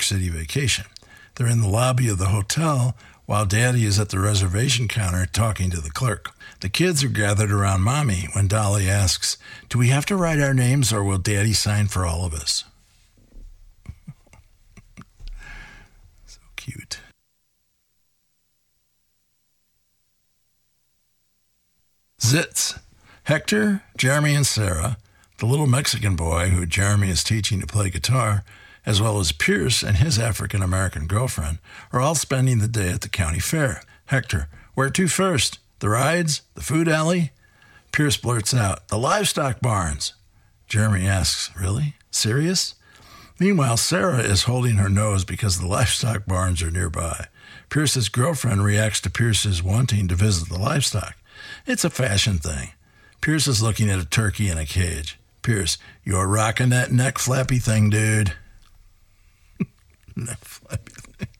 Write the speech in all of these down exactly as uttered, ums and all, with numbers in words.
City vacation. They're in the lobby of the hotel while Daddy is at the reservation counter talking to the clerk. The kids are gathered around Mommy when Dolly asks, "Do we have to write our names or will Daddy sign for all of us?" So cute. Zits. Hector, Jeremy, and Sarah, the little Mexican boy who Jeremy is teaching to play guitar, as well as Pierce and his African-American girlfriend, are all spending the day at the county fair. Hector, "Where to first? The rides? The food alley?" Pierce blurts out, "The livestock barns." Jeremy asks, "Really? Serious?" Meanwhile, Sarah is holding her nose because the livestock barns are nearby. Pierce's girlfriend reacts to Pierce's wanting to visit the livestock. It's a fashion thing. Pierce is looking at a turkey in a cage. Pierce, "You're rocking that neck flappy thing, dude." Neck flappy thing.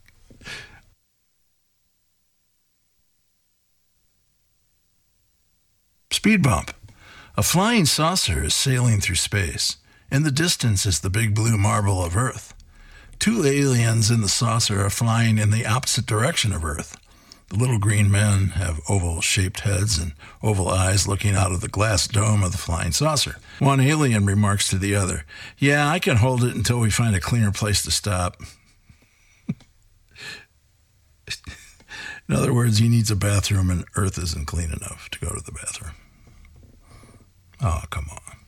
Speed bump. A flying saucer is sailing through space. In the distance is the big blue marble of Earth. Two aliens in the saucer are flying in the opposite direction of Earth. The little green men have oval-shaped heads and oval eyes looking out of the glass dome of the flying saucer. One alien remarks to the other, "Yeah, I can hold it until we find a cleaner place to stop." In other words, he needs a bathroom and Earth isn't clean enough to go to the bathroom. Oh, come on.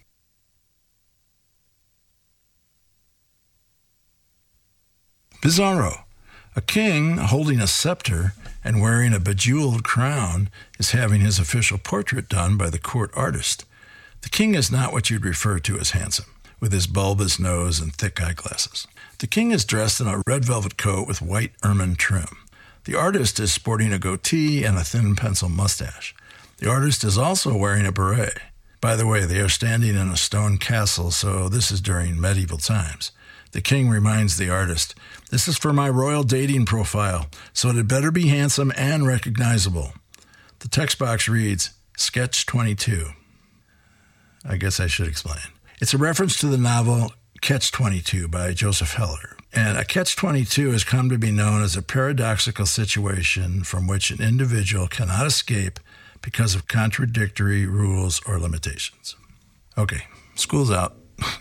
Bizarro. A king holding a scepter and wearing a bejeweled crown is having his official portrait done by the court artist. The king is not what you'd refer to as handsome, with his bulbous nose and thick eyeglasses. The king is dressed in a red velvet coat with white ermine trim. The artist is sporting a goatee and a thin pencil mustache. The artist is also wearing a beret. By the way, they are standing in a stone castle, so this is during medieval times. The king reminds the artist, "This is for my royal dating profile, so it had better be handsome and recognizable." The text box reads, Sketch twenty-two. I guess I should explain. It's a reference to the novel Catch twenty-two by Joseph Heller. And a catch twenty-two has come to be known as a paradoxical situation from which an individual cannot escape because of contradictory rules or limitations. Okay, school's out.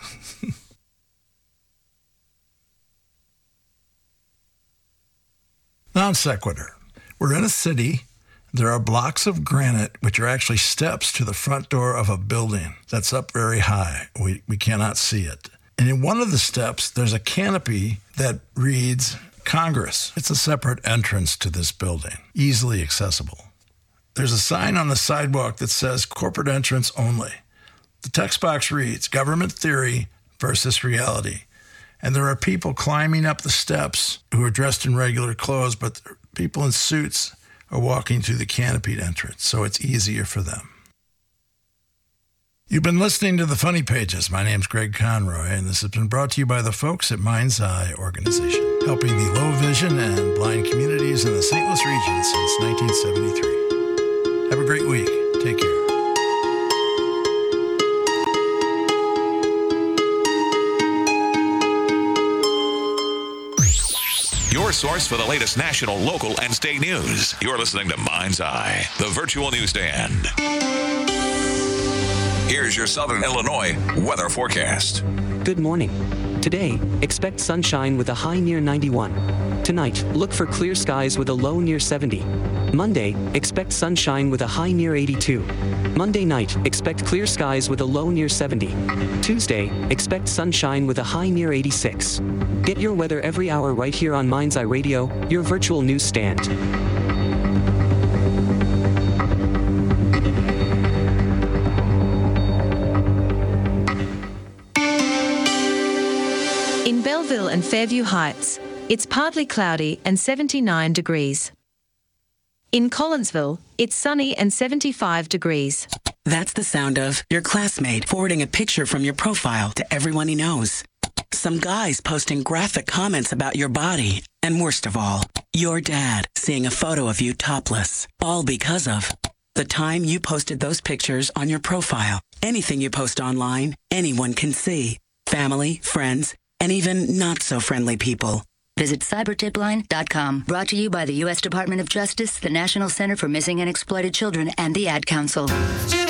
Non sequitur. We're in a city. There are blocks of granite, which are actually steps to the front door of a building that's up very high. We, we cannot see it. And in one of the steps, there's a canopy that reads Congress. It's a separate entrance to this building, easily accessible. There's a sign on the sidewalk that says corporate entrance only. The text box reads government theory versus reality. And there are people climbing up the steps who are dressed in regular clothes, but people in suits are walking through the canopied entrance, so it's easier for them. You've been listening to The Funny Pages. My name's Greg Conroy, and this has been brought to you by the folks at Mind's Eye Organization, helping the low vision and blind communities in the Saint Louis region since nineteen seventy-three. Have a great week. Take care. Your source for the latest national, local, and state news. You're listening to Mind's Eye, the virtual newsstand. Here's your Southern Illinois weather forecast. Good morning. Today, expect sunshine with a high near ninety-one. Tonight, look for clear skies with a low near seventy. Monday, expect sunshine with a high near eighty-two. Monday night, expect clear skies with a low near seventy. Tuesday, expect sunshine with a high near eighty-six. Get your weather every hour right here on Mind's Eye Radio, your virtual newsstand. In Belleville and Fairview Heights, it's partly cloudy and seventy-nine degrees. In Collinsville, it's sunny and seventy-five degrees. That's the sound of your classmate forwarding a picture from your profile to everyone he knows. Some guys posting graphic comments about your body. And worst of all, your dad seeing a photo of you topless. All because of the time you posted those pictures on your profile. Anything you post online, anyone can see. Family, friends, and even not so friendly people. Visit cyber tip line dot com. Brought to you by the U S Department of Justice, the National Center for Missing and Exploited Children, and the Ad Council.